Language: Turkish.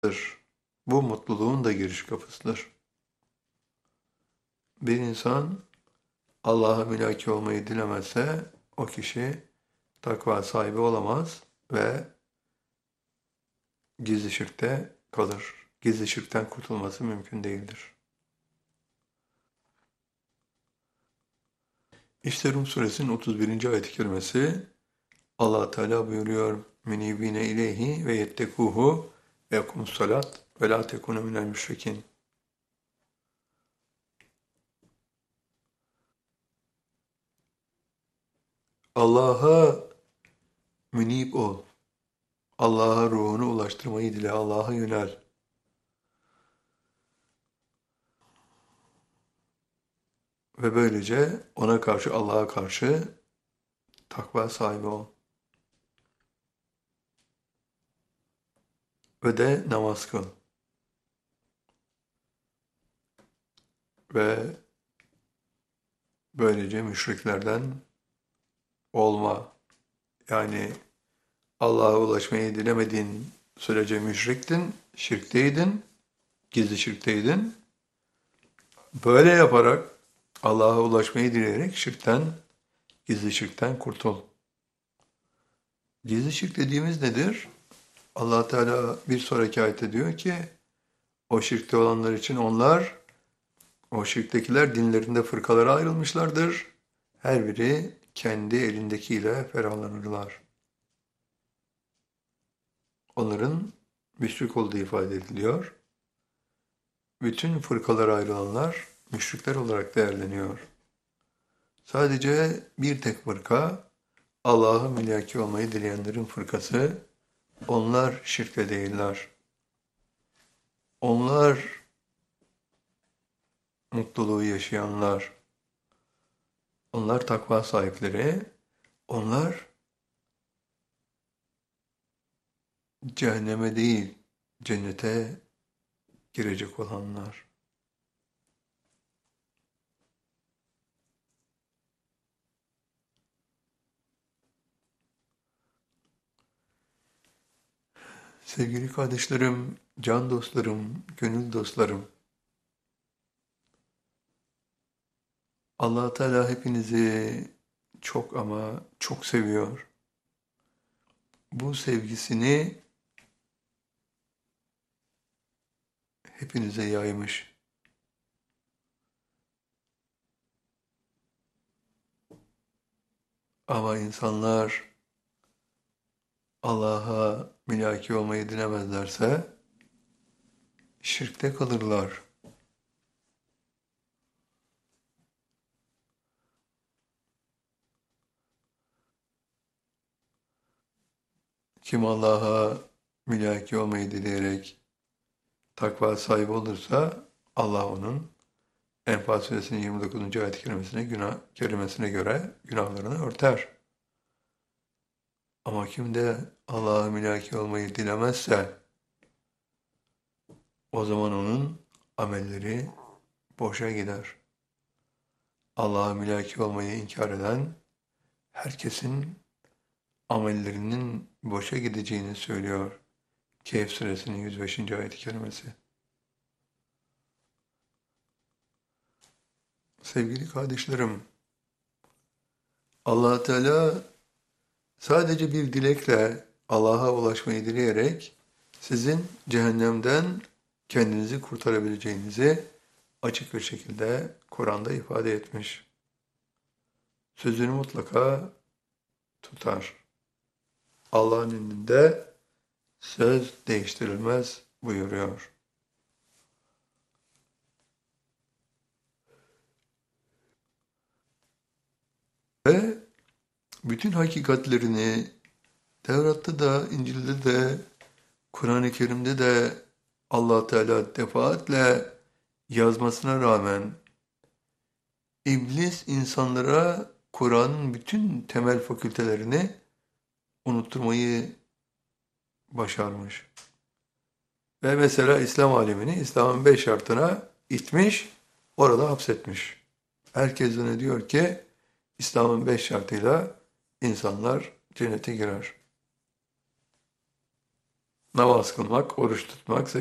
Bu mutluluğun da giriş kapısıdır. Bir insan Allah'a mülaki olmayı dilemezse o kişi takva sahibi olamaz ve gizli şirkte kalır. Gizli şirkten kurtulması mümkün değildir. İşte Rum suresinin 31. ayet-i kerimesi Allah Teala buyuruyor: "Münibine ileyhi ve yettekuhu ve yekumus salat ve la tekunu minel müşrikin." Allah'a münib ol. Allah'a ruhunu ulaştırmayı dile, Allah'a yönel. Ve böylece ona karşı, Allah'a karşı takva sahibi ol. Ve de namaz kıl. Ve böylece müşriklerden olma. Yani Allah'a ulaşmayı dilemediğin sürece müşriktin, şirkteydin, gizli şirkteydin. Böyle yaparak Allah'a ulaşmayı dileyerek gizli şirkten kurtul. Gizli şirk dediğimiz nedir? Allah Teala bir sonraki ayette diyor ki, o şirkte olanlar için o şirktekiler dinlerinde fırkalara ayrılmışlardır. Her biri kendi elindekiyle ferahlanırlar. Onların müşrik olduğu ifade ediliyor. Bütün fırkalara ayrılanlar müşrikler olarak değerleniyor. Sadece bir tek fırka, Allah'a mülaki olmayı dileyenlerin fırkası, onlar şirkte değiller. Onlar mutluluğu yaşayanlar, onlar takva sahipleri, onlar cehenneme değil, cennete girecek olanlar. Sevgili kardeşlerim, can dostlarım, gönül dostlarım, Allah Teala hepinizi çok ama çok seviyor. Bu sevgisini hepinize yaymış. Ama insanlar Allah'a mülaki olmayı dilemezlerse şirkte kalırlar. Kim Allah'a mülaki olmayı dileyerek takva sahibi olursa Allah onun Enfal suresinin 29. ayet-i kerimesine göre günahlarını örter. Ama kim de Allah'a mülaki olmayı dilemezse o zaman onun amelleri boşa gider. Allah'a mülaki olmayı inkar eden herkesin amellerinin boşa gideceğini söylüyor Kehf suresinin 105. ayet-i kerimesi. Sevgili kardeşlerim, Allah Teala sadece bir dilekle Allah'a ulaşmayı dileyerek sizin cehennemden kendinizi kurtarabileceğinizi açık bir şekilde Kur'an'da ifade etmiş. Sözünü mutlaka tutar. Allah'ın indinde söz değiştirilmez buyuruyor. Ve bütün hakikatlerini Tevrat'ta da, İncil'de de, Kur'an-ı Kerim'de de Allah Teala defaatle yazmasına rağmen İblis insanlara Kur'an'ın bütün temel fakültelerini unutturmayı başarmış. Ve mesela İslam alemini İslam'ın 5 şartına itmiş, orada hapsetmiş. Herkes diyor ki İslam'ın 5 şartıyla insanlar cennete girer. namaz kılmak, oruç tutmak,